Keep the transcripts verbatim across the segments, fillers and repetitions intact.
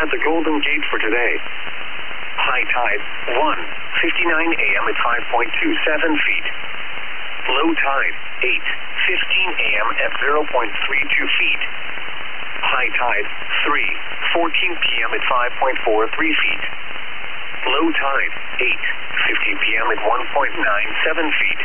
at the Golden Gate for today. High tide, one fifty-nine a m at five point two seven feet. Low tide, eight fifteen a m at zero point three two feet. High tide, three fourteen p m at five point four three feet. Low tide, eight fifty p m at one point nine seven feet.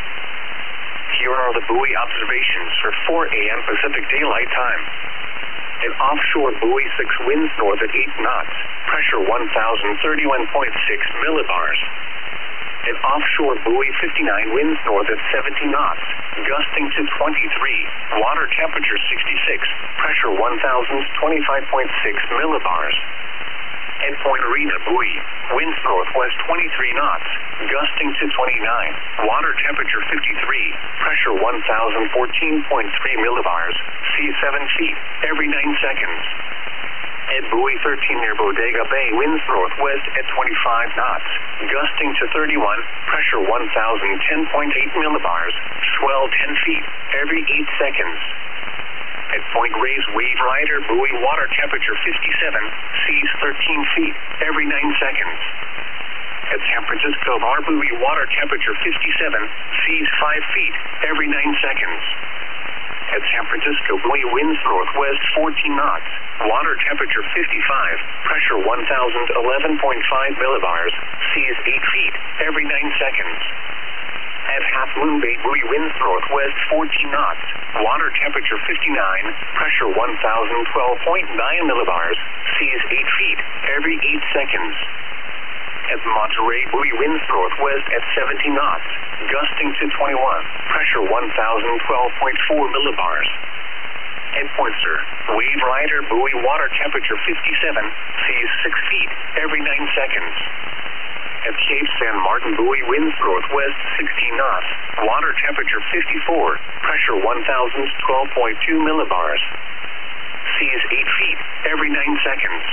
Here are the buoy observations for four a m Pacific Daylight Time. An offshore buoy six winds north at eight knots, pressure one thousand thirty-one point six millibars. An offshore buoy fifty-nine winds north at seventy knots, gusting to twenty-three, water temperature sixty-six, pressure one thousand twenty-five point six millibars. At Point Arena buoy, winds northwest twenty-three knots, gusting to twenty-nine, water temperature fifty-three, pressure one thousand fourteen point three millibars, sea seven feet, every nine seconds. At buoy thirteen near Bodega Bay, winds northwest at twenty-five knots, gusting to thirty-one, pressure one thousand ten point eight millibars, swell ten feet, every eight seconds. At Point Reyes Wave Rider buoy, water temperature fifty-seven, seas thirteen feet, every nine seconds. At San Francisco Bar buoy, water temperature fifty-seven, seas five feet, every nine seconds. At San Francisco buoy, winds northwest fourteen knots, water temperature fifty-five, pressure one thousand eleven point five millibars, seas eight feet, every nine seconds. At Half Moon Bay buoy, winds northwest fourteen knots, water temperature fifty-nine, pressure one thousand twelve point nine millibars, seas eight feet, every eight seconds. At Monterey buoy, winds northwest at seventy knots, gusting to twenty-one, pressure one thousand twelve point four millibars. At Pointster, Wave Rider buoy, water temperature fifty-seven, seas six feet, every nine seconds. At Cape San Martin buoy, winds northwest sixteen knots, water temperature fifty-four, pressure one thousand twelve point two millibars. Seas eight feet, every nine seconds.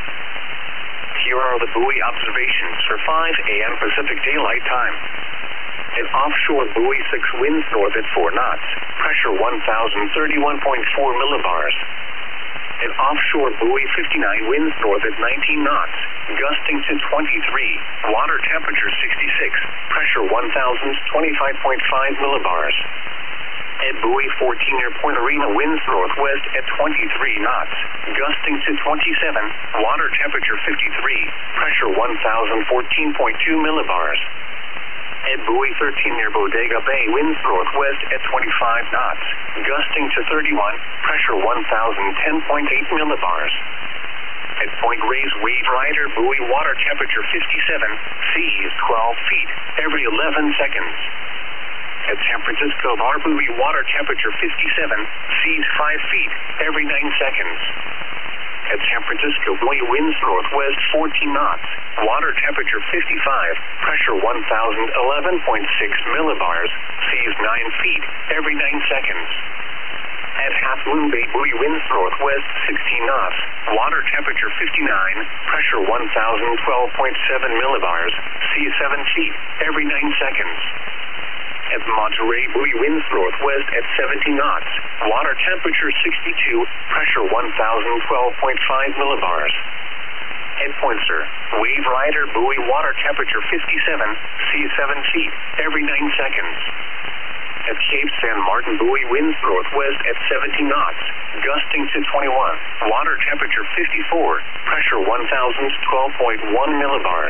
Here are the buoy observations for five a m Pacific Daylight Time. An offshore buoy six winds north at four knots, pressure one thousand thirty-one point four millibars. An offshore buoy fifty-nine winds north at nineteen knots, gusting to twenty-three, water temperature sixty-six, pressure one thousand twenty-five point five millibars. At buoy fourteen near Point Arena, winds northwest at twenty-three knots, gusting to twenty-seven, water temperature fifty-three, pressure one thousand fourteen point two millibars. At buoy thirteen near Bodega Bay, winds northwest at twenty-five knots, gusting to thirty-one, pressure one thousand ten point eight millibars. At Point Reyes Wave Rider buoy, water temperature fifty-seven, seas twelve feet, every eleven seconds. At San Francisco Bar buoy, water temperature fifty-seven, seas five feet, every nine seconds. At San Francisco buoy, winds northwest fourteen knots, water temperature fifty-five, pressure one thousand eleven point six millibars, seas nine feet, every nine seconds. At Half Moon Bay buoy, winds northwest sixteen knots, water temperature fifty-nine, pressure one thousand twelve point seven millibars, seas seven feet, every nine seconds. At Monterey buoy, winds northwest at seventy knots, water temperature sixty-two, pressure one thousand twelve point five millibars. At Pointster, Wave Rider buoy, water temperature fifty-seven, seas seven feet, every nine seconds. At Cape San Martin buoy, winds northwest at seventy knots, gusting to twenty-one, water temperature fifty-four, pressure one thousand twelve point one millibars.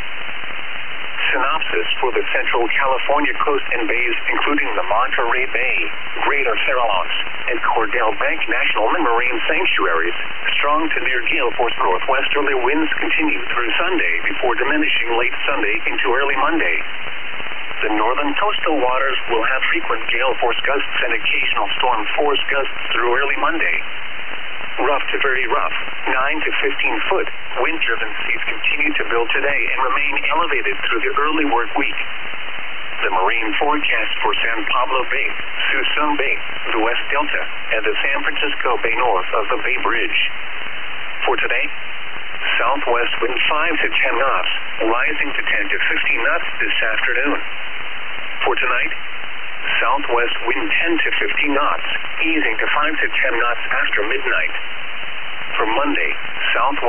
Synopsis for the Central California coast and bays, including the Monterey Bay, Greater Farallones, and Cordell Bank National Marine Sanctuaries. Strong to near gale force northwesterly winds continue through Sunday before diminishing late Sunday into early Monday. The northern coastal waters will have frequent gale force gusts and occasional storm force gusts through early Monday. Rough to very rough, nine to fifteen foot, wind-driven seas continue to build today and remain elevated through the early work week. The marine forecast for San Pablo Bay, Suisun Bay, the West Delta, and the San Francisco Bay north of the Bay Bridge. For today, southwest wind five to ten knots, rising to ten to fifteen knots this afternoon. For tonight, southwest wind ten to fifteen knots, easing to five to ten knots after midnight. For Monday, southwest